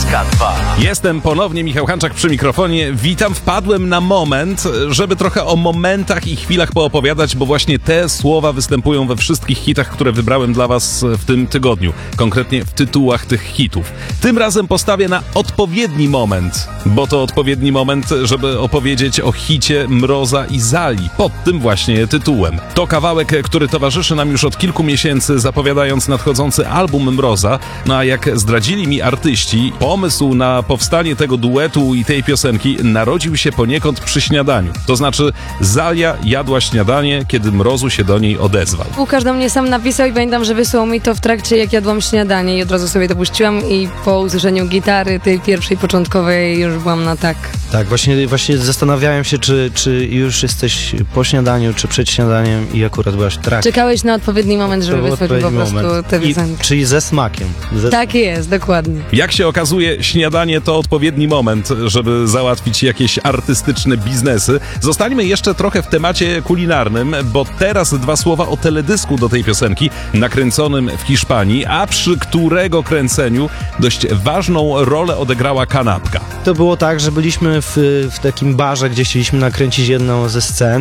SK2. Jestem ponownie Michał Hanczak przy mikrofonie. Witam, wpadłem na moment, żeby trochę o momentach i chwilach poopowiadać, bo właśnie te słowa występują we wszystkich hitach, które wybrałem dla was w tym tygodniu. Konkretnie w tytułach tych hitów. Tym razem postawię na odpowiedni moment, bo to odpowiedni moment, żeby opowiedzieć o hicie Mroza i Zali pod tym właśnie tytułem. To kawałek, który towarzyszy nam już od kilku miesięcy, zapowiadając nadchodzący album Mroza. No a jak zdradzili mi artyści, pomysł na powstanie tego duetu i tej piosenki narodził się poniekąd przy śniadaniu. To znaczy Zalia jadła śniadanie, kiedy Mrozu się do niej odezwał. Łukasz do mnie sam napisał i pamiętam, że wysłał mi to w trakcie, jak jadłam śniadanie i od razu sobie to puściłam i po usłyszeniu gitary, tej pierwszej, początkowej, już byłam na tak. Tak, właśnie zastanawiałem się, czy już jesteś po śniadaniu, czy przed śniadaniem i akurat byłaś w trakcie. Czekałeś na odpowiedni moment, żeby wysłać po prostu tę piosenkę. Czyli ze smakiem. Tak jest, dokładnie. Jak się okazuje, śniadanie to odpowiedni moment, żeby załatwić jakieś artystyczne biznesy. Zostańmy jeszcze trochę w temacie kulinarnym, bo teraz dwa słowa o teledysku do tej piosenki, nakręconym w Hiszpanii, a przy którego kręceniu dość ważną rolę odegrała kanapka. To było tak, że byliśmy w takim barze, gdzie chcieliśmy nakręcić jedną ze scen.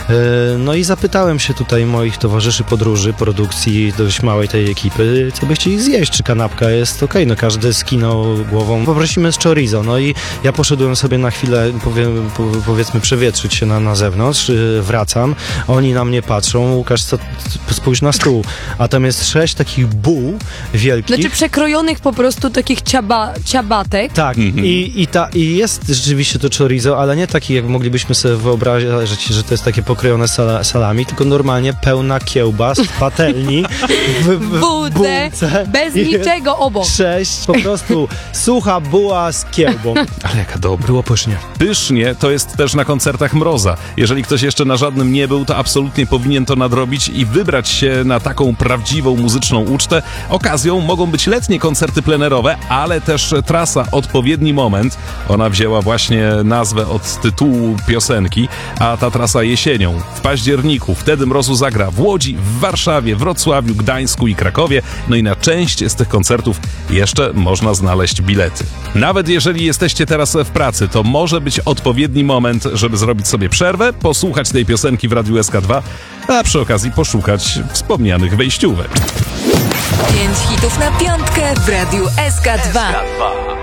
No i zapytałem się tutaj moich towarzyszy podróży, produkcji dość małej tej ekipy, co by chcieli zjeść, czy kanapka jest okej. No każdy skinął głową. Poprosimy z chorizo. No i ja poszedłem sobie na chwilę, powiedzmy, przewietrzyć się na zewnątrz. Wracam. Oni na mnie patrzą. Łukasz, spójrz na stół. A tam jest 6 takich buł wielkich. Znaczy przekrojonych po prostu takich ciabatek. Tak. I jest rzeczywiście to chorizo, ale nie taki, jak moglibyśmy sobie wyobrazić, że to jest takie pokrojone salami, tylko normalnie pełna kiełbas w patelni, w bułce, bez niczego obok. 6, po prostu sucha buła z kiełbą. Ale jaka dobra. Było pysznie. Pysznie to jest też na koncertach Mroza. Jeżeli ktoś jeszcze na żadnym nie był, to absolutnie powinien to nadrobić i wybrać się na taką prawdziwą muzyczną ucztę. Okazją mogą być letnie koncerty plenerowe, ale też trasa Odpowiedni Moment. Ona wzięła właśnie nazwę od tytułu piosenki, a ta trasa jesienią, w październiku. Wtedy Mrozu zagra w Łodzi, w Warszawie, Wrocławiu, Gdańsku i Krakowie. No i na część z tych koncertów jeszcze można znaleźć bilety. Nawet jeżeli jesteście teraz w pracy, to może być odpowiedni moment, żeby zrobić sobie przerwę, posłuchać tej piosenki w Radiu SK2, a przy okazji poszukać wspomnianych wejściówek. 5 hitów na piątkę w Radiu SK2.